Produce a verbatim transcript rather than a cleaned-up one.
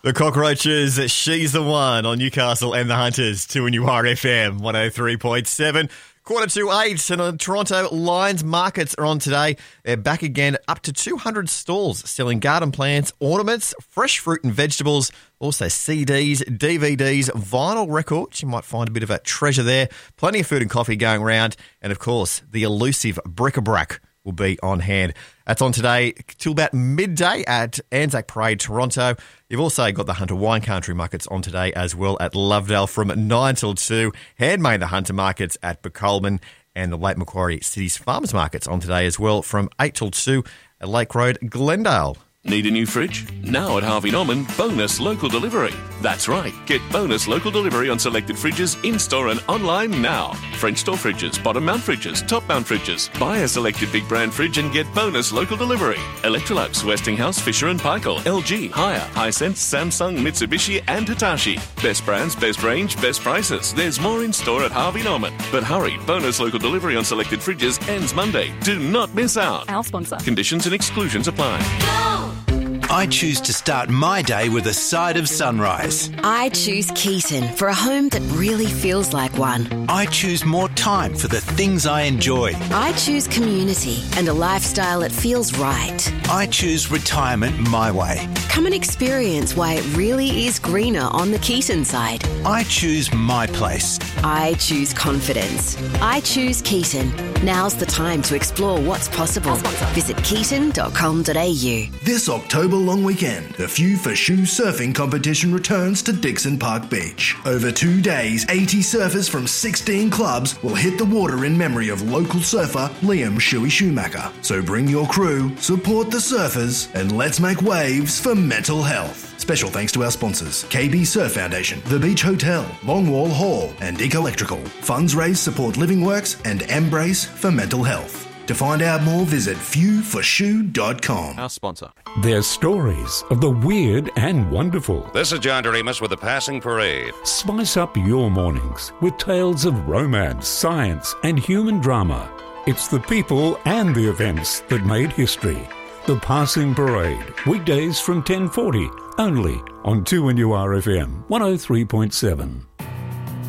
The Cockroaches, She's the One on Newcastle and the Hunters, two N U R F M, one oh three point seven. Quarter to eight, and on Toronto Lions markets are on today. They're back again, up to two hundred stalls selling garden plants, ornaments, fresh fruit and vegetables, also C Ds, D V Ds, vinyl records. You might find a bit of a treasure there. Plenty of food and coffee going around, and of course, the elusive bric-a-brac will be on hand. That's on today till about midday at Anzac Parade, Toronto. You've also got the Hunter Wine Country markets on today as well at Lovedale from nine till two. Handmade the Hunter markets at Becolman, and the Lake Macquarie City's Farmers markets on today as well from eight till two at Lake Road, Glendale. Need a new fridge? Now at Harvey Norman, bonus local delivery. That's right, get bonus local delivery on selected fridges in-store and online now. French door fridges, bottom mount fridges, top mount fridges. Buy a selected big brand fridge and get bonus local delivery. Electrolux, Westinghouse, Fisher and Paykel, L G, Haier, Hisense, Samsung, Mitsubishi and Hitachi. Best brands, best range, best prices. There's more in-store at Harvey Norman. But hurry, bonus local delivery on selected fridges ends Monday. Do not miss out. Our sponsor. Conditions and exclusions apply. Go! I choose to start my day with a side of sunrise. I choose Keaton for a home that really feels like one. I choose more time for the things I enjoy. I choose community and a lifestyle that feels right. I choose retirement my way. Come and experience why it really is greener on the Keaton side. I choose my place. I choose confidence. I choose Keaton. Now's the time to explore what's possible. Visit keaton dot com dot a u. This October long weekend, the Few for Shoe surfing competition returns to Dixon Park Beach. Over two days, eighty surfers from sixteen clubs will hit the water in memory of local surfer Liam Shuey Schumacher. So bring your crew, support the surfers, and let's make waves for mental health. Special thanks to our sponsors, K B Surf Foundation, The Beach Hotel, Longwall Hall, and Dick Electrical. Funds raised support Living Works and Embrace for mental health. To find out more, visit few for shoe dot com. Our sponsor. They're stories of the weird and wonderful. This is John Doremus with the Passing Parade. Spice up your mornings with tales of romance, science, and human drama. It's the people and the events that made history. The Passing Parade, weekdays from ten forty, only on two N U R F M one oh three point seven.